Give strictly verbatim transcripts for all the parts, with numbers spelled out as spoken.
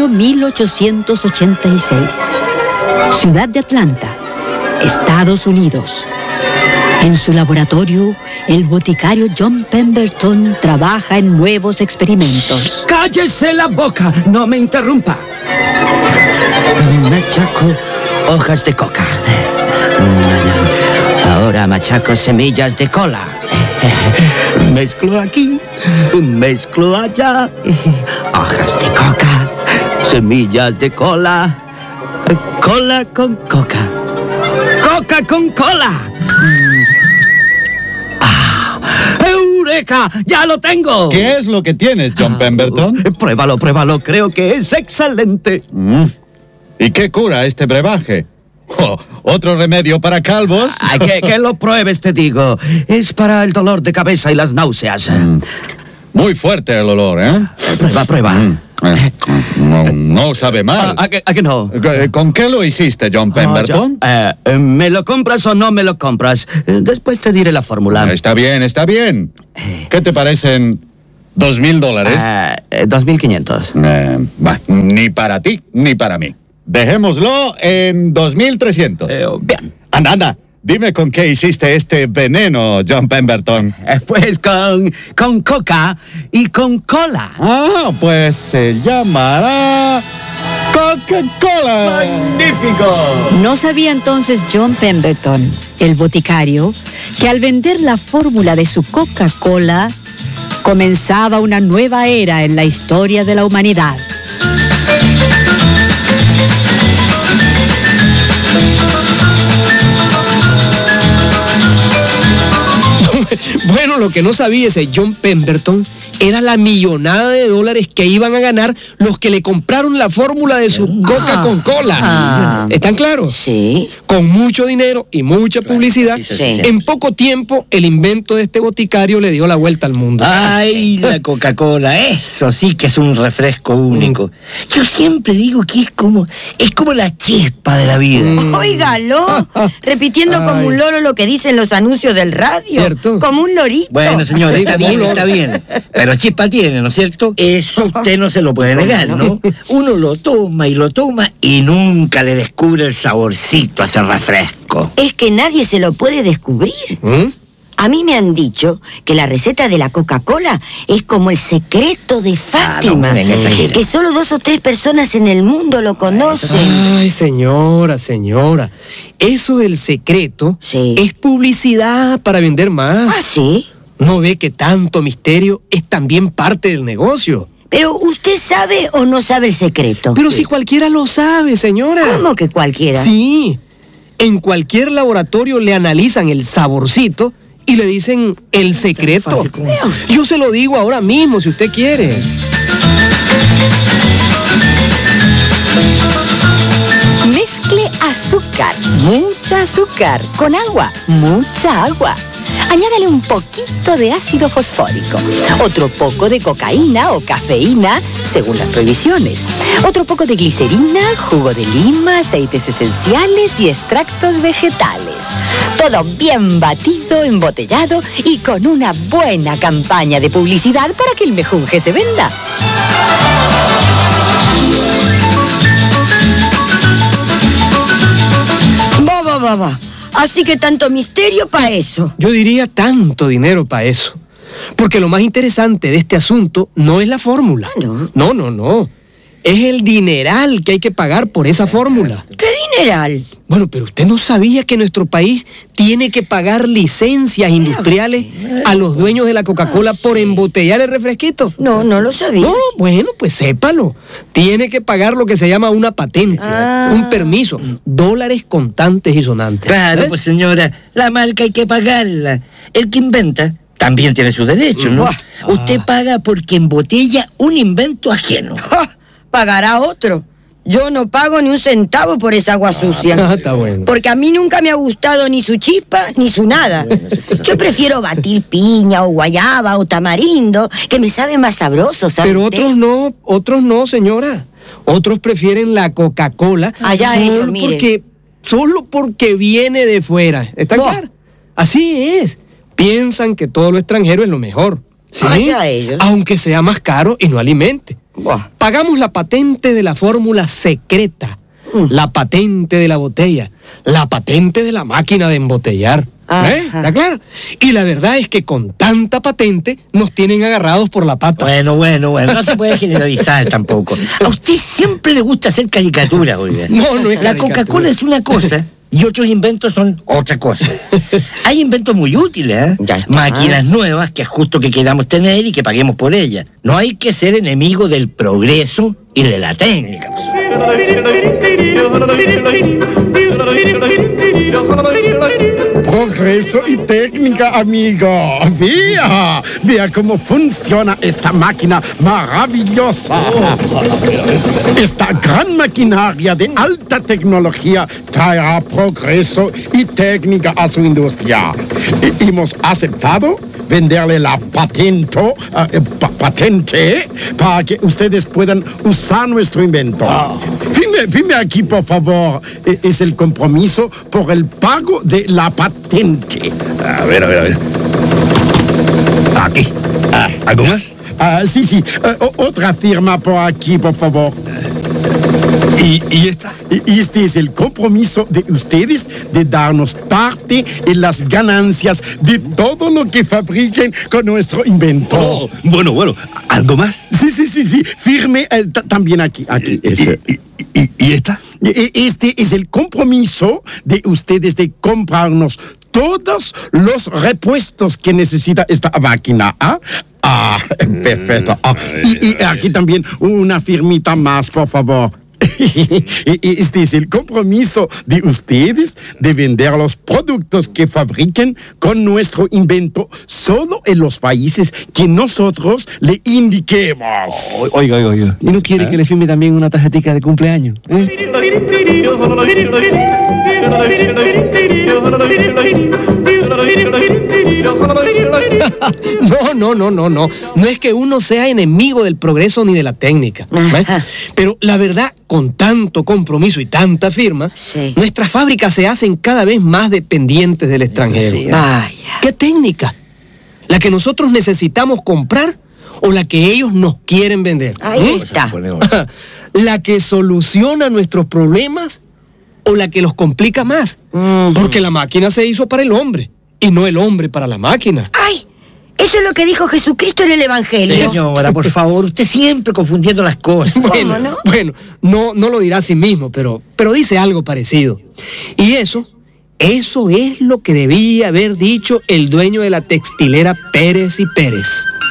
Año mil ochocientos ochenta y seis. Ciudad de Atlanta, Estados Unidos. En su laboratorio, el boticario John Pemberton trabaja en nuevos experimentos. ¡Cállese la boca! ¡No me interrumpa! Machaco hojas de coca. Ahora machaco semillas de cola. Mezclo aquí, mezclo allá. Hojas de coca, semillas de cola. Cola con coca. Coca con cola. ¡Ah! ¡Eureka! ¡Ya lo tengo! ¿Qué es lo que tienes, John Pemberton? Uh, pruébalo, pruébalo. Creo que es excelente. Mm. ¿Y qué cura este brebaje? Oh, ¿otro remedio para calvos? Ay, que, que lo pruebes, te digo. Es para el dolor de cabeza y las náuseas. Mm. Muy fuerte el olor, ¿eh? Prueba, prueba. Mm. Eh, no, no sabe mal. ¿A, a, que, ¿A que no? ¿Con qué lo hiciste, John Pemberton? Ah, eh, eh, ¿Me lo compras o no me lo compras? Eh, después te diré la fórmula. Está bien, está bien. ¿Qué te parecen dos mil dólares? Eh, dos mil quinientos. Eh, bah, ni para ti, ni para mí. Dejémoslo en dos mil trescientos. Eh, bien. Anda, anda. Dime con qué hiciste este veneno, John Pemberton. Eh, pues con, con coca y con cola. Ah, pues se llamará Coca-Cola. ¡Magnífico! No sabía entonces John Pemberton, el boticario, que al vender la fórmula de su Coca-Cola, comenzaba una nueva era en la historia de la humanidad. Bueno, lo que no sabía ese John Pemberton era la millonada de dólares que iban a ganar los que le compraron la fórmula de su coca con cola. Ah. ¿Están claros? Sí. Con mucho dinero y mucha publicidad, sí, sí, sí. en poco tiempo el invento de este boticario le dio la vuelta al mundo. Ay, la Coca-Cola, eso sí que es un refresco único. Yo siempre digo que es como, es como la chispa de la vida. Mm. Óigalo, repitiendo como Ay. un loro lo que dicen los anuncios del radio. ¿Cierto? Como un lorito. Bueno, señor, Sí, está como bien, un está bien. Pero chispa tiene, ¿no es cierto? Eso usted no se lo puede negar, ¿no? Uno lo toma y lo toma y nunca le descubre el saborcito a ese refresco. Es que nadie se lo puede descubrir. ¿Mm? A mí me han dicho que la receta de la Coca-Cola es como el secreto de Fátima, Ah, no, venga, exagera. que solo dos o tres personas en el mundo lo conocen. Ay, señora, señora. Eso del secreto Sí. es publicidad para vender más. ¿Ah, sí? ¿No ve que tanto misterio es también parte del negocio? Pero ¿usted sabe o no sabe el secreto? Pero si cualquiera lo sabe, señora. ¿Cómo que cualquiera? Sí. En cualquier laboratorio le analizan el saborcito y le dicen el secreto. Yo se lo digo ahora mismo, si usted quiere. Mezcle azúcar, mucha azúcar, con agua, mucha agua. Añádale un poquito de ácido fosfórico, otro poco de cocaína o cafeína, según las prohibiciones, otro poco de glicerina, jugo de lima, aceites esenciales y extractos vegetales. Todo bien batido, embotellado y con una buena campaña de publicidad para que el mejunje se venda. Va, va, va, va. Así que tanto misterio para eso. Yo diría tanto dinero para eso. Porque lo más interesante de este asunto no es la fórmula. No. No, no, no. Es el dineral que hay que pagar por esa fórmula. ¿Qué dineral? Bueno, pero usted no sabía que nuestro país tiene que pagar licencias industriales a los dueños de la Coca-Cola por embotellar el refresquito. No, no lo sabía. No, bueno, pues sépalo. Tiene que pagar lo que se llama una patente, Ah. un permiso, dólares contantes y sonantes. Claro, ¿Eh? pues señora, la marca hay que pagarla. El que inventa también tiene sus derechos, ¿no? Buah. Usted paga porque embotella un invento ajeno. ¡Ja! Pagará otro. Yo no pago ni un centavo por esa agua sucia. Ah, está bueno. Porque a mí nunca me ha gustado ni su chispa ni su nada. Yo prefiero batir piña o guayaba o tamarindo, que me sabe más sabroso, ¿sabe Pero usted? otros no, otros no, señora. Otros prefieren la Coca-Cola Allá solo ellos, mire. porque solo porque viene de fuera. ¿Está Buah. claro? Así es. Piensan que todo lo extranjero es lo mejor. ¿Sí? Allá ellos. Aunque sea más caro y no alimente. Buah. Pagamos la patente de la fórmula secreta, Mm. la patente de la botella, la patente de la máquina de embotellar. Ajá. ¿Eh? ¿Está claro? Y la verdad es que con tanta patente nos tienen agarrados por la pata. Bueno, bueno, bueno, no se puede generalizar tampoco. A usted siempre le gusta hacer caricaturas, oiga. No, no es La caricatura. Coca-Cola es una cosa y otros inventos son otra cosa. Hay inventos muy útiles, ¿eh? Ya está. Máquinas nuevas que es justo que queramos tener y que paguemos por ellas. No hay que ser enemigo del progreso y de la técnica. Progreso y técnica, amigo. Vea, vea cómo funciona esta máquina maravillosa. Esta gran maquinaria de alta tecnología traerá progreso y técnica a su industria. Y hemos aceptado venderle la patente, uh, pa patente para que ustedes puedan usar nuestro invento. Firme, firme aquí, por favor. E es el compromiso por el pago de la patente. A ver, a ver, a ver. Aquí. Ah, ¿algo más? Ah, sí, sí. Uh, otra firma por aquí, por favor. ¿Y, y esta? Y este es el compromiso de ustedes de darnos parte en las ganancias de todo lo que fabriquen con nuestro invento. Oh, bueno, bueno. ¿Algo más? Sí, sí, sí, sí. Firme eh, también aquí. Aquí. ¿Y, ese. y, y, y esta? E- Este es el compromiso de ustedes de comprarnos todos los repuestos que necesita esta máquina. ¿Ah? Ah, perfecto. Ah, y, y aquí también una firmita más, por favor. Este es el compromiso de ustedes de vender los productos que fabriquen con nuestro invento solo en los países que nosotros le indiquemos. Oiga, oiga, oiga. ¿Y no quiere que le firme también una tarjetita de cumpleaños? ¿Eh? No, no, no, no, no. No es que uno sea enemigo del progreso ni de la técnica. ¿ves? Pero la verdad, con tanto compromiso y tanta firma, Sí. nuestras fábricas se hacen cada vez más dependientes del extranjero. Vaya. ¿Qué técnica? ¿La que nosotros necesitamos comprar o la que ellos nos quieren vender? Ahí ¿Mm? está. ¿La que soluciona nuestros problemas o la que los complica más? Porque la máquina se hizo para el hombre y no el hombre para la máquina. ¡Ay! Eso es lo que dijo Jesucristo en el Evangelio. Señora, por favor, usted siempre confundiendo las cosas. Bueno, no? bueno, no, no lo dirá a sí mismo, pero, pero dice algo parecido. Y eso, eso es lo que debía haber dicho el dueño de la textilera Pérez y Pérez.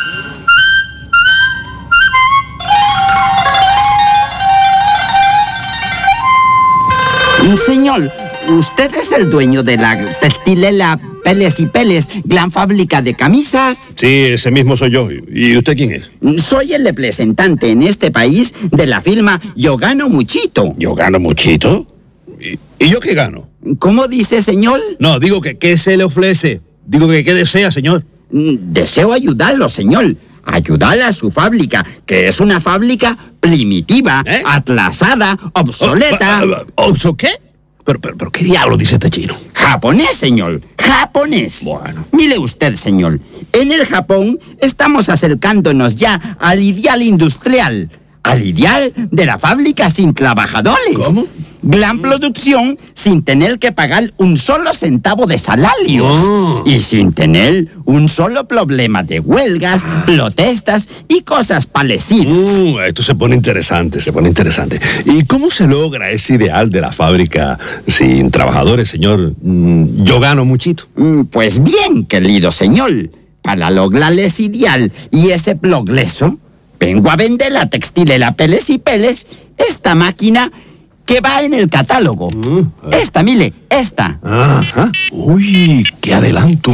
Señor, ¿usted es el dueño de la textilera Pérez y Pérez, gran fábrica de camisas? Sí, ese mismo soy yo. ¿Y usted quién es? Soy el representante en este país de la firma Yo Gano Muchito. ¿Yo gano muchito? ¿Y, y yo qué gano? ¿Cómo dice, señor? No, digo que ¿qué se le ofrece? Digo que ¿qué desea, señor? Deseo ayudarlo, señor. Ayudar a su fábrica, que es una fábrica primitiva, ¿Eh? atrasada, obsoleta. ¿Oso qué? Pero, pero, pero, ¿qué diablo dice este chino? Japonés, señor. Japonés. Bueno. Mire usted, señor. En el Japón estamos acercándonos ya al ideal industrial. Al ideal de la fábrica sin trabajadores. ¿Cómo? Gran producción sin tener que pagar un solo centavo de salarios. Oh. Y sin tener un solo problema de huelgas, protestas y cosas parecidas. Mm, esto se pone interesante, se pone interesante. ¿Y cómo se logra ese ideal de la fábrica sin trabajadores, señor? Mm, yo gano muchito. Mm, Pues bien, querido señor, para lograr ese ideal y ese progreso, vengo a vender la textilera Pérez y Pérez, esta máquina que va en el catálogo. Esta, mire, esta. Ajá. Uy, qué adelanto.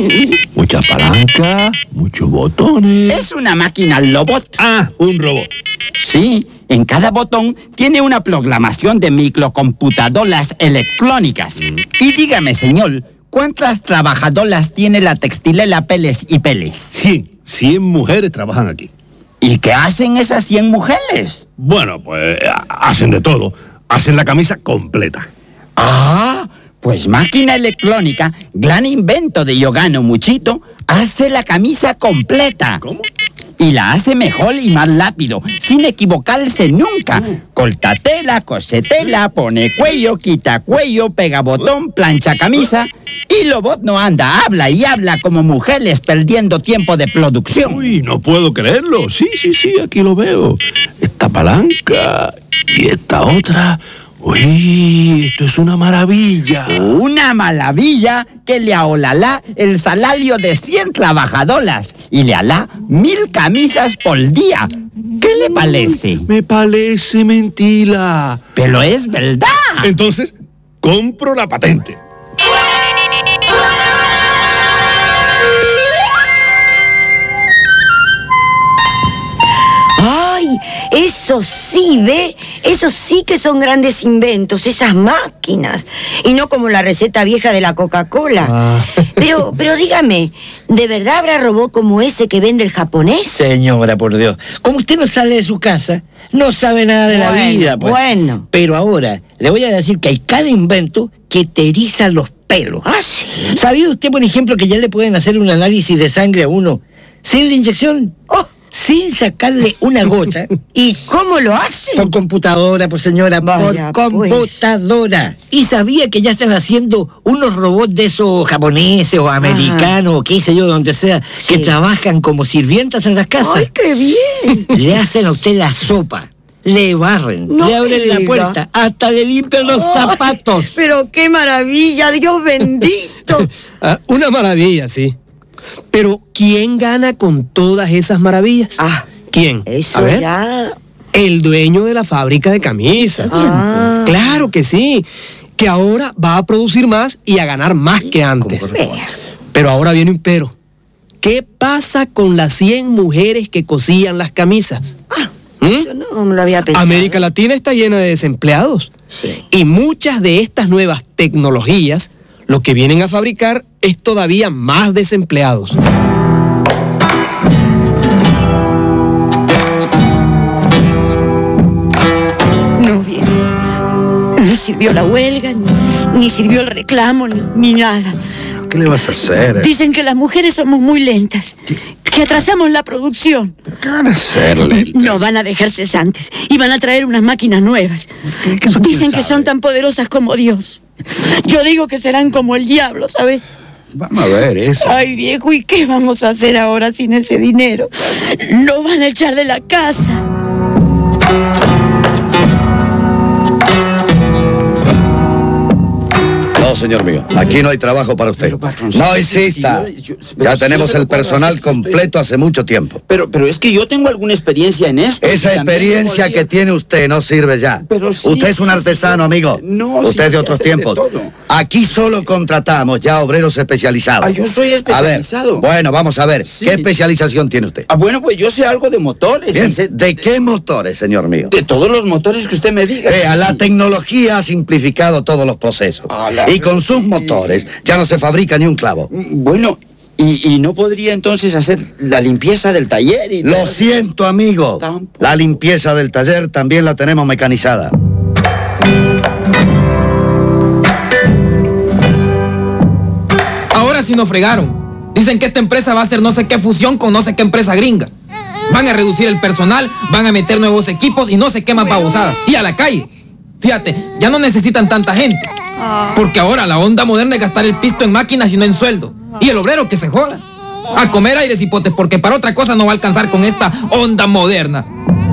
Muchas palancas, muchos botones. Es una máquina robot. Ah, un robot. Sí, en cada botón tiene una programación de microcomputadoras electrónicas. Y dígame, señor, ¿cuántas trabajadoras tiene la textilera Pérez y Pérez? Cien, cien mujeres trabajan aquí. ¿Y qué hacen esas cien mujeres? Bueno, pues ha- hacen de todo. Hacen la camisa completa. Ah, pues máquina electrónica, gran invento de Yo Gano Muchito, hace la camisa completa. ¿Cómo? Y la hace mejor y más rápido, sin equivocarse nunca. Corta tela, cose tela, pone cuello, quita cuello, pega botón, plancha camisa. Y Lobot no anda, habla y habla como mujeres perdiendo tiempo de producción. Uy, no puedo creerlo. Sí, sí, sí, aquí lo veo. Esta palanca y esta otra. Uy, esto es una maravilla. Una maravilla que le aholalá el salario de cien trabajadoras y le alá mil camisas por día. ¿Qué le parece? Me parece mentira. Pero es verdad. Entonces, compro la patente. ¡Ay! Eso sí, ¿ve? Eso sí que son grandes inventos, esas máquinas. Y no como la receta vieja de la Coca-Cola. Ah. Pero, pero dígame, ¿de verdad habrá robot como ese que vende el japonés? Señora, por Dios. Como usted no sale de su casa, no sabe nada de la Bueno, vida, pues. bueno. Pero ahora, le voy a decir que hay cada invento que te eriza los pelos. ¿Ah, sí? ¿Sabía usted, por ejemplo, que ya le pueden hacer un análisis de sangre a uno sin la inyección? Oh. Sin sacarle una gota. ¿Y cómo lo hacen? Por computadora, pues señora, Vaya, por pues. computadora. Y sabía que ya están haciendo unos robots de esos japoneses o americanos, o qué sé yo, donde sea, que Sí. trabajan como sirvientas en las casas. ¡Ay, qué bien! Le hacen a usted la sopa, le barren, No le abren me la diga. puerta, hasta le limpian los Ay, zapatos. pero qué maravilla, Dios bendito. Ah, una maravilla, sí. Pero, ¿quién gana con todas esas maravillas? Ah, ¿quién? Eso A ver. ya... El dueño de la fábrica de camisas. Ah. Claro que sí. Que ahora va a producir más y a ganar más que antes. Vea. Pero ahora viene un pero. ¿Qué pasa con las cien mujeres que cosían las camisas? ¿Mm? Yo no me lo había pensado. América Latina está llena de desempleados. Sí. Y muchas de estas nuevas tecnologías lo que vienen a fabricar es todavía más desempleados. No, viejo. No sirvió la huelga, ni, ni sirvió el reclamo, ni, ni nada. ¿Qué le vas a hacer? Dicen que las mujeres somos muy lentas, que atrasamos la producción. ¿Qué van a hacerle? No van a dejar cesantes y van a traer unas máquinas nuevas. ¿Qué- qué son- Dicen quién que sabe? son tan poderosas como Dios. Yo digo que serán como el diablo, ¿sabes? Vamos a ver eso. Ay, viejo, ¿y qué vamos a hacer ahora sin ese dinero? Nos van a echar de la casa. No, señor mío, aquí no hay trabajo para usted. No insista. Ya tenemos el personal completo hace mucho tiempo. Pero, pero es que yo tengo alguna experiencia en esto. Esa y también experiencia podría- que tiene usted no sirve ya. Pero sí, usted es un sí, artesano, sí, amigo. no, usted sí, es de sí, otros hace de tiempos. todo. Aquí solo contratamos ya obreros especializados. Ah, yo soy especializado. A ver, bueno, vamos a ver. Sí. ¿Qué especialización tiene usted? Ah, bueno, pues yo sé algo de motores. Bien, y sé ¿de qué motores, señor mío? de todos los motores que usted me diga. Vea, Sí. la tecnología ha simplificado todos los procesos. Ah, la- Y con sus motores ya no se fabrica ni un clavo. Bueno, y, y no podría entonces hacer la limpieza del taller y Lo todo? siento, amigo. Tampoco. La limpieza del taller también la tenemos mecanizada. Ahora sí nos fregaron. Dicen que esta empresa va a hacer no sé qué fusión con no sé qué empresa gringa. Van a reducir el personal, van a meter nuevos equipos y no sé qué más babosadas. Y a la calle. Fíjate, ya no necesitan tanta gente. Porque ahora la onda moderna es gastar el pisto en máquinas y no en sueldo. Y el obrero que se joda. A comer aires y potes, porque para otra cosa no va a alcanzar con esta onda moderna.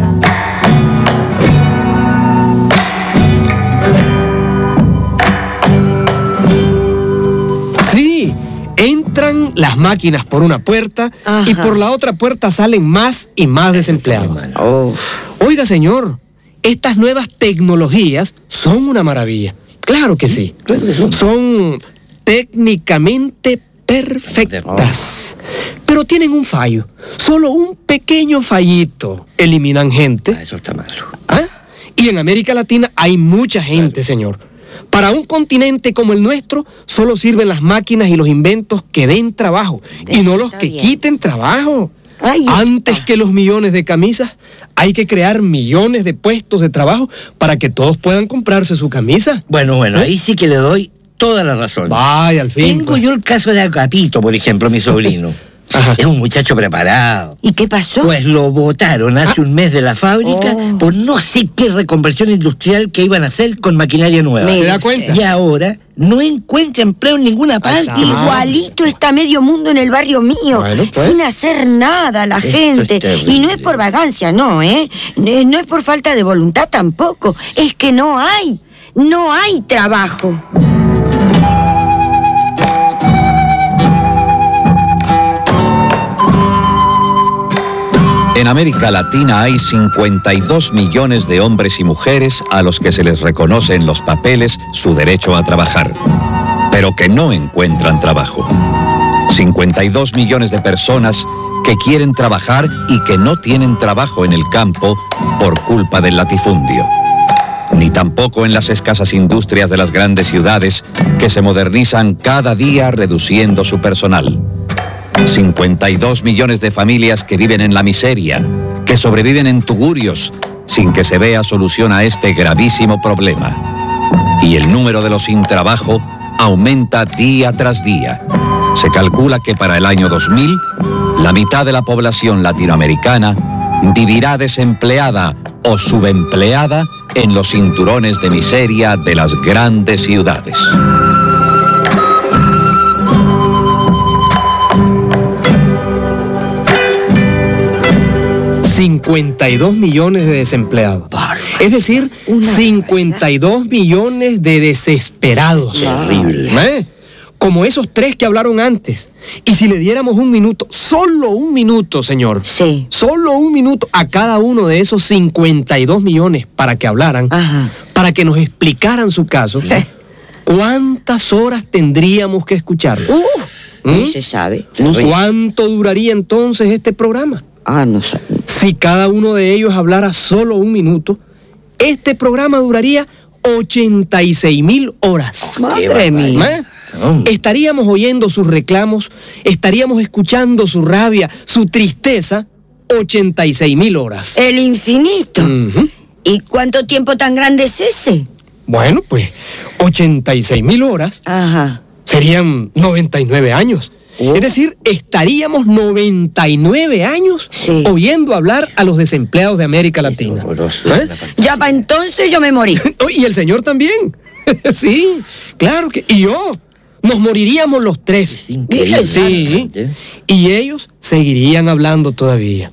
Sí, entran las máquinas por una puerta y Ajá. por la otra puerta salen más y más desempleados. Oiga, señor, estas nuevas tecnologías son una maravilla. Claro que sí. Son técnicamente perfectas. Pero tienen un fallo. Solo un pequeño fallito. Eliminan gente. Eso está malo. ¿Ah? Y en América Latina hay mucha gente, señor. Para un continente como el nuestro, solo sirven las máquinas y los inventos que den trabajo, y no los Está que bien. quiten trabajo. Ay, Antes está. que los millones de camisas, hay que crear millones de puestos de trabajo para que todos puedan comprarse su camisa. Bueno, bueno, ¿Eh? ahí sí que le doy toda la razón. Vaya, al fin. Tengo pues. yo el caso de Agapito, por ejemplo, mi sobrino. Ajá. Es un muchacho preparado. ¿Y qué pasó? Pues lo botaron hace ah. un mes de la fábrica oh. por no sé qué reconversión industrial que iban a hacer con maquinaria nueva. ¿Se da cuenta? Y ahora no encuentra empleo en ninguna parte. Igualito está medio mundo en el barrio mío, bueno, pues. sin hacer nada la Esto gente. Y no es por vagancia, no, ¿eh? No es por falta de voluntad tampoco. Es que no hay, no hay trabajo. En América Latina hay cincuenta y dos millones de hombres y mujeres a los que se les reconoce en los papeles su derecho a trabajar, pero que no encuentran trabajo. cincuenta y dos millones de personas que quieren trabajar y que no tienen trabajo en el campo por culpa del latifundio, ni tampoco en las escasas industrias de las grandes ciudades que se modernizan cada día reduciendo su personal. cincuenta y dos millones de familias que viven en la miseria, que sobreviven en tugurios, sin que se vea solución a este gravísimo problema. Y el número de los sin trabajo aumenta día tras día. Se calcula que para el año dos mil, la mitad de la población latinoamericana vivirá desempleada o subempleada en los cinturones de miseria de las grandes ciudades. cincuenta y dos millones de desempleados. Es decir, cincuenta y dos millones de desesperados. Terrible. ¿Eh? Como esos tres que hablaron antes. Y si le diéramos un minuto, solo un minuto, señor. Sí. Solo un minuto a cada uno de esos cincuenta y dos millones para que hablaran, Ajá. para que nos explicaran su caso, ¿Eh? ¿cuántas horas tendríamos que escuchar? Uh, ¿Mm? No se sabe. No ¿Cuánto duraría entonces este programa? Ah, no sé. Si cada uno de ellos hablara solo un minuto, este programa duraría ochenta y seis mil horas. Madre mía. ¿Eh? Oh. Estaríamos oyendo sus reclamos, estaríamos escuchando su rabia, su tristeza, ochenta y seis mil horas. El infinito. Uh-huh. ¿Y cuánto tiempo tan grande es ese? Bueno, pues ochenta y seis mil horas Ajá. serían noventa y nueve años. Oh. Es decir, estaríamos noventa y nueve años sí. oyendo hablar a los desempleados de América Latina. ¿Eh? Ya para entonces yo me morí. Y el señor también. Sí, claro que... Y yo. Nos moriríamos los tres. Es increíble. Sí. Y ellos seguirían hablando todavía.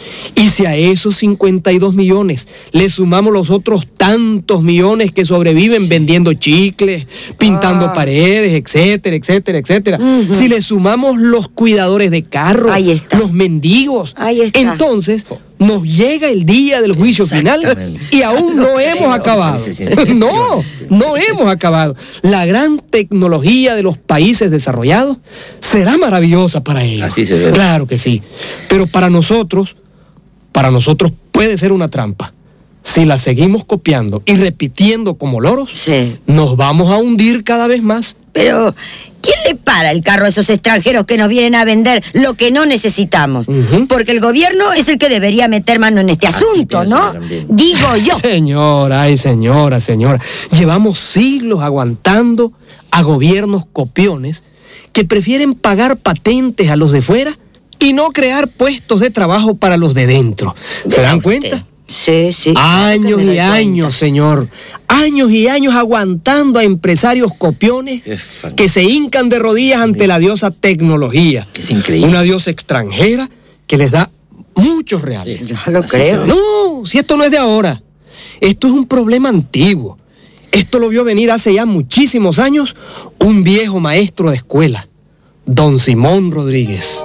Y si a esos cincuenta y dos millones le sumamos los otros tantos millones que sobreviven vendiendo chicles, pintando ah. paredes, etcétera, etcétera, etcétera. Uh-huh. Si le sumamos los cuidadores de carro, los mendigos, Ahí está. entonces nos llega el día del juicio final y aún no hemos acabado. No, no hemos acabado. La gran tecnología de los países desarrollados será maravillosa para ellos. Así se ve. Claro que sí. Pero para nosotros, para nosotros puede ser una trampa. Si la seguimos copiando y repitiendo como loros, sí. nos vamos a hundir cada vez más. Pero... ¿quién le para el carro a esos extranjeros que nos vienen a vender lo que no necesitamos? Uh-huh. Porque el gobierno es el que debería meter mano en este asunto, ¿no? Digo yo. Señora, ay, señora, señora. Llevamos siglos aguantando a gobiernos copiones que prefieren pagar patentes a los de fuera y no crear puestos de trabajo para los de dentro. ¿Se dan cuenta? Sí, sí. Años y años, señor. Años y años aguantando a empresarios copiones que se hincan de rodillas ante la diosa tecnología. Es increíble. Una diosa extranjera que les da muchos reales. Yo lo creo. No, si esto no es de ahora. Esto es un problema antiguo. Esto lo vio venir hace ya muchísimos años un viejo maestro de escuela, don Simón Rodríguez.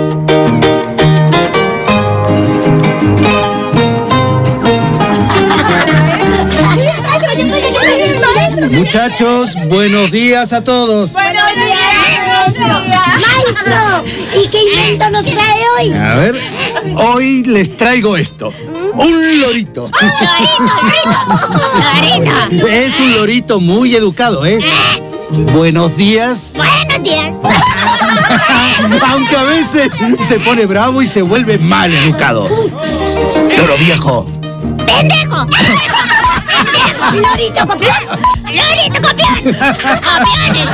Muchachos, buenos días a todos. ¡Buenos días! ¡Buenos días! ¡Maestro! ¿Y qué invento nos trae hoy? A ver, hoy les traigo esto. Un lorito. ¡Lorito! ¡Lorito! Es un lorito muy educado, ¿eh? Buenos días. Buenos días. Aunque a veces se pone bravo y se vuelve mal educado. Loro viejo. ¡Pendejo! ¡Lorito copión! ¡Lorito copión! ¡Copiones!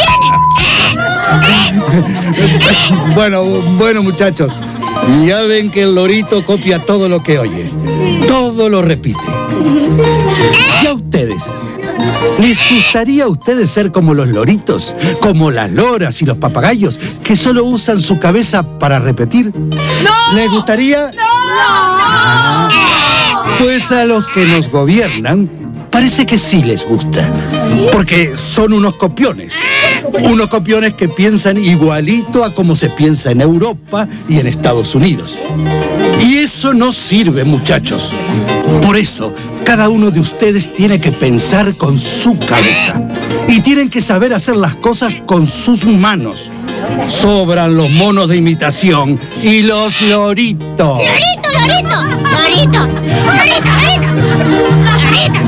¡Copiones! Bueno, bueno, muchachos. Ya ven que el lorito copia todo lo que oye. Todo lo repite. ¿Y a ustedes? ¿Les gustaría a ustedes ser como los loritos? Como las loras y los papagayos, que solo usan su cabeza para repetir. ¡No! ¿Les gustaría? ¡No! Ah, pues a los que nos gobiernan, parece que sí les gusta. Porque son unos copiones. Unos copiones que piensan igualito a como se piensa en Europa y en Estados Unidos. Y eso no sirve, muchachos. Por eso, cada uno de ustedes tiene que pensar con su cabeza. Y tienen que saber hacer las cosas con sus manos. Sobran los monos de imitación y los loritos. ¡Lorito, lorito! ¡Lorito! ¡Lorito, lorito! ¡Lorito!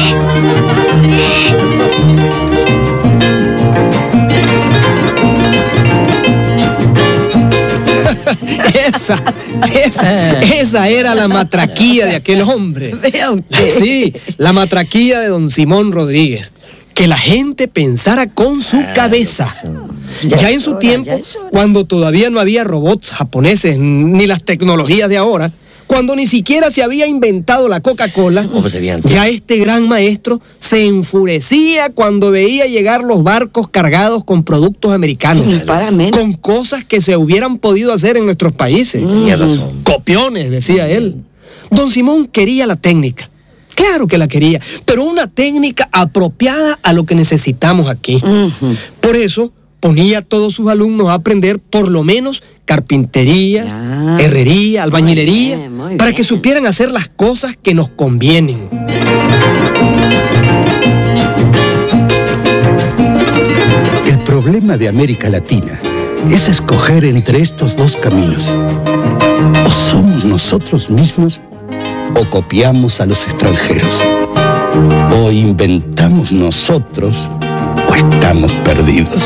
Esa, esa, esa era la matraquía de aquel hombre. Vea usted. Sí, la matraquía de don Simón Rodríguez. Que la gente pensara con su cabeza. Ya en su tiempo, cuando todavía no había robots japoneses ni las tecnologías de ahora, cuando ni siquiera se había inventado la Coca-Cola, ya este gran maestro se enfurecía cuando veía llegar los barcos cargados con productos americanos, con cosas que se hubieran podido hacer en nuestros países. Tenía razón. Copiones, decía él. Don Simón quería la técnica. Claro que la quería, pero una técnica apropiada a lo que necesitamos aquí. Uh-huh. Por eso ponía a todos sus alumnos a aprender por lo menos carpintería, ya. herrería, albañilería, muy bien, muy para bien. que supieran hacer las cosas que nos convienen. El problema de América Latina es escoger entre estos dos caminos. O somos nosotros mismos o copiamos a los extranjeros. O inventamos nosotros o estamos perdidos.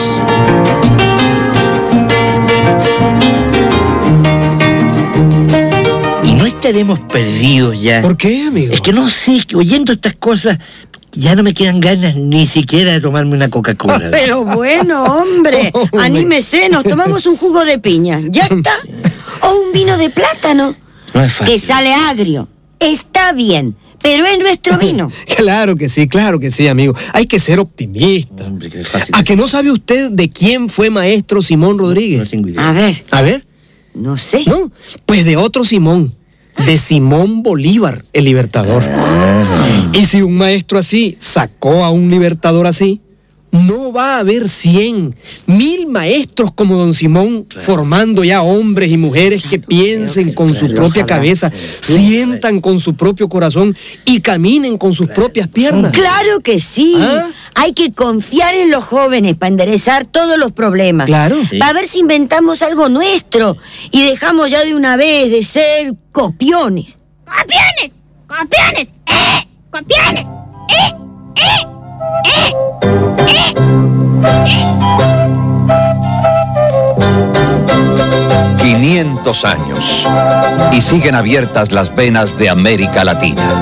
Y no estaremos perdidos ya. ¿Por qué, amigo? Es que no sé, que oyendo estas cosas ya no me quedan ganas ni siquiera de tomarme una Coca-Cola. Pero bueno, hombre, anímese, nos tomamos un jugo de piña. ¿Ya está? O un vino de plátano. No es fácil. Que sale agrio. Está bien, pero es nuestro vino. Claro que sí, claro que sí, amigo. Hay que ser optimista. Hombre, qué fácil. ¿A que no sabe usted de quién fue maestro Simón Rodríguez? No, no tengo idea. A ver. A ver. No sé. No, pues de otro Simón. De Simón Bolívar, el libertador. Ah. Y si un maestro así sacó a un libertador así, no va a haber cien, mil maestros como don Simón, claro, formando ya hombres y mujeres que piensen con claro, su propia ojalá. cabeza, sí, sientan con su propio corazón y caminen con sus claro. propias piernas. Claro que sí. ¿Ah? Hay que confiar en los jóvenes para enderezar todos los problemas. Claro. Sí. Para ver si inventamos algo nuestro y dejamos ya de una vez de ser copiones. ¡Copiones! ¡Copiones! ¡Eh! ¡Copiones! ¡Eh! ¡Eh! ¡Eh! ¡Eh! ¡Eh! quinientos años y siguen abiertas las venas de América Latina.